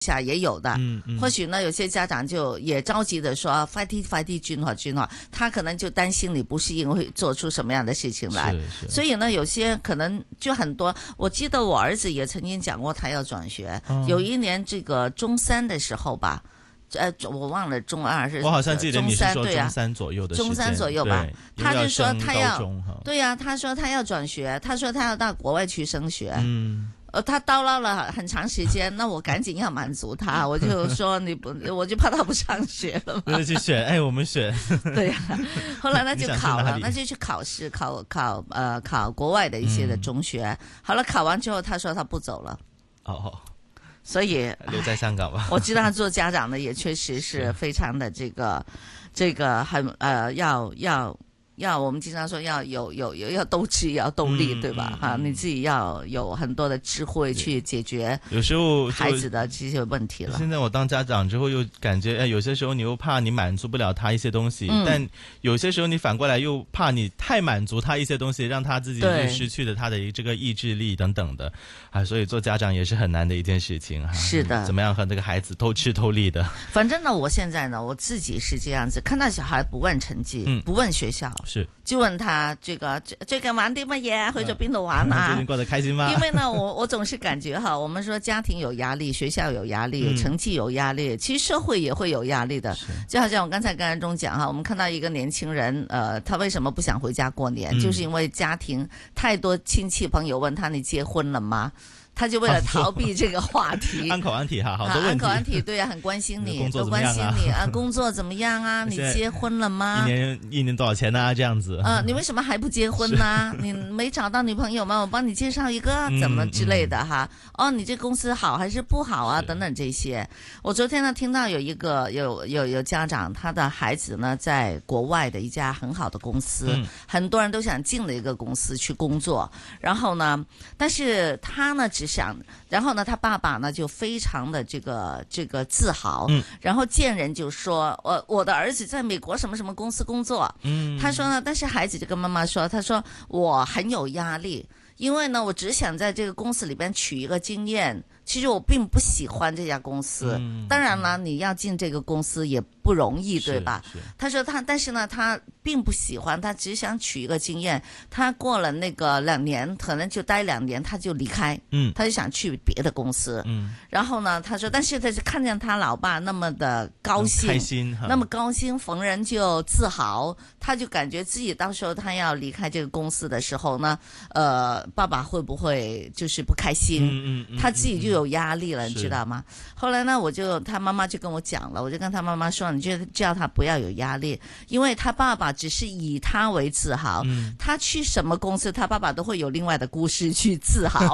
下也有的，或许呢，有些家长就也着急的说快啲轉學，他可能就擔心你不適應會做出什麼樣的事情來，所以呢，有些可能就很多。我記得我兒子也曾經講過，他要轉學，有一年這個中三的時候吧。我忘了中二是， 我好像記得你是說中三左右的時間， 中三左右吧。他就說他要，對呀、 他說他要轉學，他說他要到國外去升學。他叨唠了很長時間，那我趕緊要滿足他，我就說你不，我就怕他不上學了嘛。 就去選，我們選。 對呀、後來呢就考了，那就去考試，考國外的一些的中學。好了，考完之後，他說他不走了。所以留在香港吧。 我知道他做家長的也確實是非常的這個很要我們經常說要有鬥志，要鬥力，對吧？你自己要有很多的智慧去解決有時候孩子的這些問題了。 現在我當家長之後又感覺有些時候你又怕你滿足不了他一些東西，但有些時候你反過來又怕你太滿足他一些東西，讓他自己就失去了他的這個意志力等等的所以做家長也是很難的一件事情是的， 怎麼樣和那個孩子偷吃偷力的。 反正呢，我現在呢，我自己是這樣子，看到小孩不問成績，不問學校。就問他最近玩啲乜嘢，去咗邊度玩啊？ 最近過得開心嗎？ 因為呢，我總是感覺我們說家庭有壓力，學校有壓力，成績有壓力，其實社會也會有壓力的。就好像我剛才跟安中講我們看到一個年輕人，他為什麼不想回家過年？就是因為家庭太多親戚朋友問他，你結婚了嗎？他就為了逃避這個話題， 安口安體好多問題， 安口安體對啊，很關心你， 都關心你啊，工作怎麼樣啊？你結婚了嗎？ 一年多少錢啊？這樣子你為什麼還不結婚呢？你沒找到女朋友嗎？我幫你介紹一個，怎麼之類的哈？你這公司好還是不好啊？等等這些。我昨天呢聽到有家長，他的孩子呢在國外的一家很好的公司，很多人都想進了一個公司去工作，然後呢，但是他呢只想，然後呢，他爸爸呢就非常的這個自豪，然後見人就說，我的兒子在美國什麼什麼公司工作，他說呢，但是孩子就跟媽媽說，他說我很有壓力，因為呢，我只想在這個公司裏邊取一個經驗，其實我並不喜歡這家公司，當然了，你要進這個公司也不容易，對吧？他說但是呢，他並不喜歡，他只想取一個經驗。他過了那個2年，可能就待2年，他就離開。他就想去別的公司。然後呢，他說，但是他就看見他老爸那麼的高興， 開心， 那麼高興，逢人就自豪，他就感覺自己到時候他要離開這個公司的時候呢，爸爸會不會就是不開心？他自己就有壓力了，你知道嗎？後來呢，他媽媽就跟我講了，我就跟他媽媽說，你就叫他不要有壓力，因為他爸爸只是以他為自豪，他去什麼公司，他爸爸都會有另外的故事去自豪，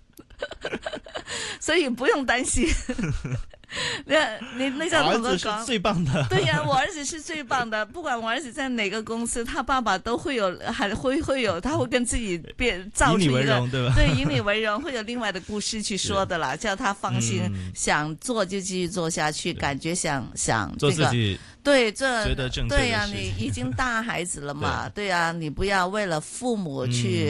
所以不用擔心。你這樣同我講， 兒子是最棒的。 對呀，我兒子是最棒的，不管我兒子在哪個公司，他爸爸都會有，還會有，他會跟自己造出一個， 以你為榮，對吧？ 對，以你為榮，會有另外的故事去說的啦，叫他放心，想做就繼續做下去，感覺想做自己， 對， 覺得正確的事情。 對呀，你已經大孩子了嘛，對呀，你不要為了父母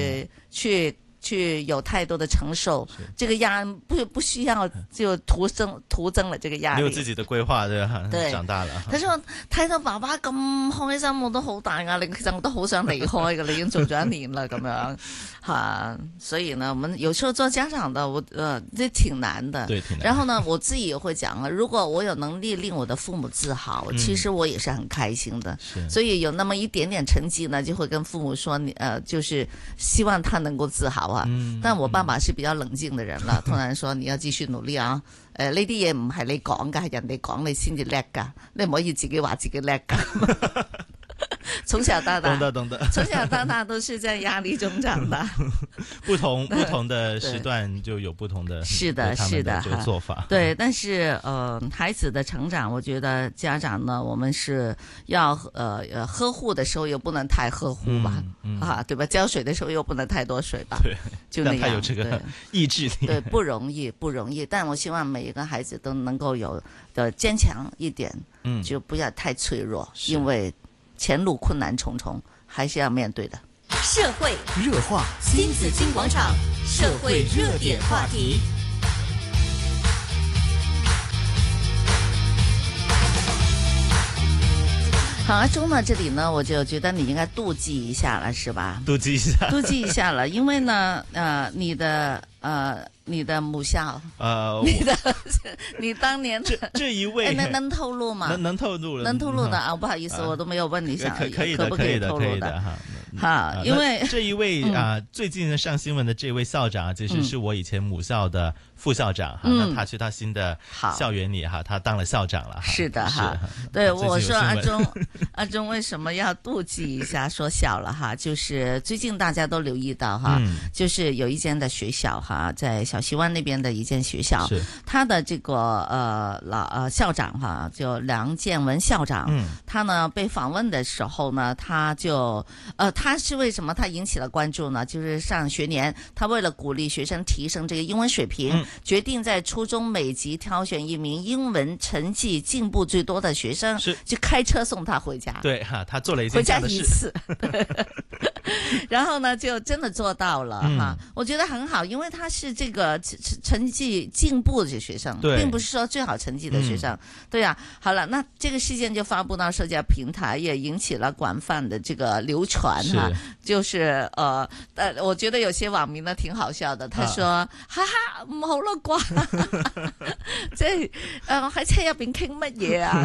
去有太多的承受，這個壓不需要就徒增了這個壓力。 你有自己的規劃，對吧？對，長大了。 他說睇到爸爸咁開心，我都好大壓力，其實我都好想離開㗎，你已經做咗1年了咁樣哈。所以呢，我們有時候做家長的，這挺難的。對，挺難。然後呢，我自己也會講了，如果我有能力令我的父母自豪，其實我也是很開心的。所以有那麼一點點成績呢，就會跟父母說，就是希望他能夠自豪。但我爸爸是比較冷靜的人了，突然說你要繼續努力啊！呢啲嘢唔係你講噶，係人哋講你先至叻噶，你唔可以自己話自己叻噶。從小到大，懂得，從小到大都是在壓力中長大。 不同的時段就有不同的，是的這個做法。 對，但是孩子的成長，我覺得家長呢，我們是要呵護的時候又不能太呵護吧，對吧？澆水的時候又不能太多水吧， 對， 就那樣。 他有這個意志力， 對，不容易。但我希望每一個孩子都能夠有的堅強一點，就不要太脆弱，因為前路困難重重，還是要面對的。 社會熱話，新紫荊廣場，社會熱點話題。 好，阿忠呢，这里呢，我就觉得你应该妒忌一下了，是吧？ 妒忌一下， 妒忌一下了，因为呢，你的母校，你当年这一位， 能透露吗？ 能透露了， 能透露的啊，不好意思，我都没有问你想可以的， 不可以透露的？好，因为这一位最近上新闻的这位校长，其实是我以前母校的副校长哈，那他去他新的校园里哈，他当了校长了。 是的哈，对，我说阿忠为什么要妒忌一下说小了哈？就是最近大家都留意到哈，就是有一间的学校哈，在小西湾那边的一间学校，他的这个校长哈，就梁建文校长，他呢被访问的时候呢，他就他是为什么他引起了关注呢？就是上学年，他为了鼓励学生提升这个英文水平，决定在初中每级挑选一名英文成绩进步最多的学生，就开车送他回家。 对哈，他做了一件这样的事， 回家一次。然后呢，就真的做到了哈。我觉得很好，因为他是这个成绩进步的学生，并不是说最好成绩的学生。对呀，好了，那这个事件就发布到社交平台，也引起了广泛的这个流传哈。就是我覺得有些網民呢挺好笑的，他說哈哈唔好啦啩，即係我喺車入邊傾乜嘢啊？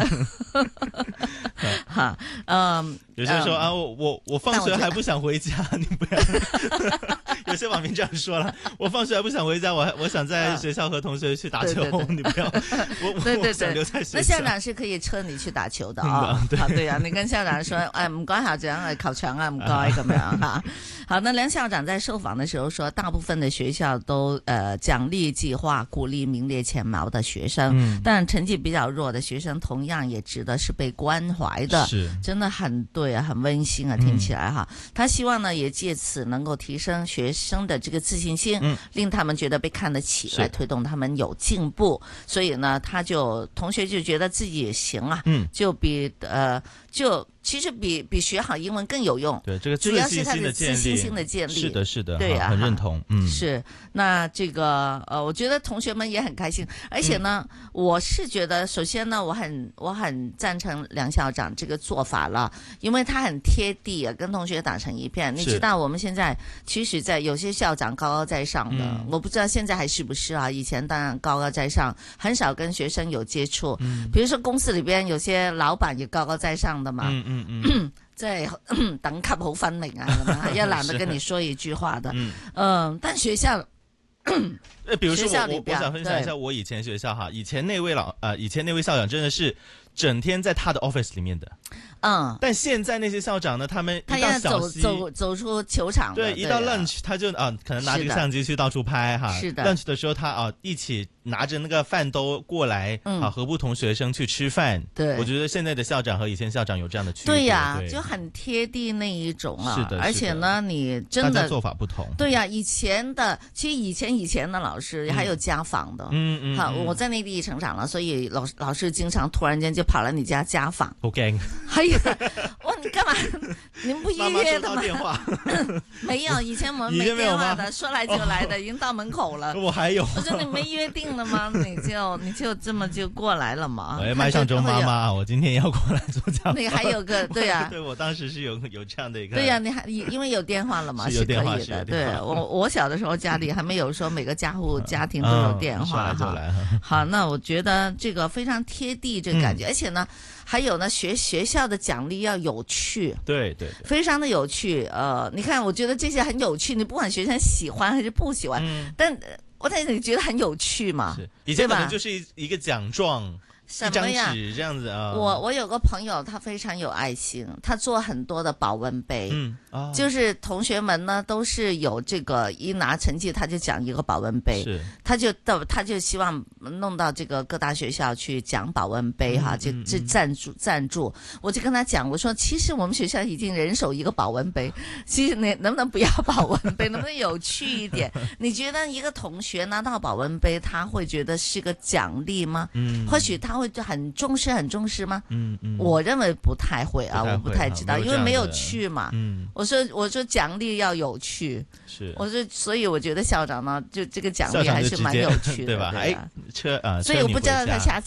哈， 有些人說啊，我放學還不想回家，你不要。有些網民這樣說了，我放學還不想回家，我想在學校和同學去打球，你不要。我想留在學校。 那校長是可以車你去打球的啊，對呀，你跟校長說，哎，唔該校長，球場啊，唔該咁樣哈。好，那梁校長在受訪的時候說，大部分的學校都獎勵計劃鼓勵名列前茅的學生，但成績比較弱的學生同樣也值得是被關懷的，是真的很對啊，很溫馨啊，聽起來哈。他希望呢也借此能夠提升學生的這個自信心，令他們覺得被看得起，來推動他們有進步。所以呢，同學就覺得自己也行啊，就其實比學好英文更有用。 對，這個主要是他的自信心的建立。 是的，是的， 對啊， 很認同。 是。那這個我覺得同學們也很開心，而且呢，我是覺得，首先呢，我很贊成梁校長這個做法了，因為他很貼地啊，跟同學打成一片。你知道我們現在其實在有些校長高高在上的，我不知道現在還是不是啊？以前當然高高在上，很少跟學生有接觸。比如說公司裏邊有些老闆也高高在上的嘛。即係等級好分明啊，咁啊，也懶得跟你說一句話的。但學校， 比如說我想分享一下我以前學校哈，以前那位校長真的是整天在他的 office 裡面的。但現在那些校長呢，他們一到小息走出球場， 對，一到 lunch 他就可能拿這個相機去到處拍哈。是的 ，lunch 的時候他一起拿着那個飯兜過來，和不同學生去吃飯。對，我覺得現在的校長和以前校長有這樣的區別。對呀，就很貼地那一種啊。是的，而且呢，你真的大家做法不同。對呀，其實以前的老師還有家訪的。好，我在內地成長了，所以老師經常突然間就跑來你家家訪。好驚。你幹嘛？你們不預約的嗎？媽媽收到電話沒有，以前我們沒電話的，說來就來的，已經到門口了。我還有，我說你沒約定的嗎？你就這麼就過來了嘛？喂，麥尚中媽媽，我今天要過來做家訪。你還有個對啊，對我當時是有這樣的一個。對呀，你還因為有電話了嘛，是可以的。對，我小的時候家裡還沒有說每個家庭都有電話哈。好，那我覺得這個非常貼地，這個感覺，而且呢。還有呢，學校的獎勵要有趣，對，非常的有趣。你看，我覺得這些很有趣，你不管學生喜歡還是不喜歡，但你覺得很有趣嘛？是，以前可能就是一個獎狀。一張紙這樣子啊！我有個朋友，他非常有愛心，他做很多的保溫杯，就是同學們呢都是有這個一拿成績他就獎一個保溫杯，他就希望弄到這個各大學校去獎保溫杯哈，就贊助。我就跟他講，我說其實我們學校已經人手一個保溫杯，其實你能不能不要保溫杯，能不能有趣一點？你覺得一個同學拿到保溫杯，他會覺得是個獎勵嗎？或許他會很重視嗎？我認為不太會啊，我不太知道，因為沒有趣嘛。我說獎勵要有趣，所以我覺得校長呢，就這個獎勵還是蠻有趣的，對吧？所以我不知道他下次。